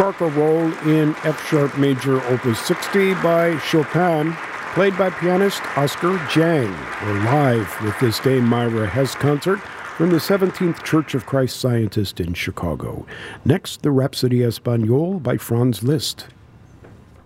Barcarolle in F-sharp major opus 60 by Chopin, played by pianist Oscar Jang. We're live with this Dame Myra Hess concert from the 17th Church of Christ Scientist in Chicago. Next, the Rhapsody Espagnole by Franz Liszt.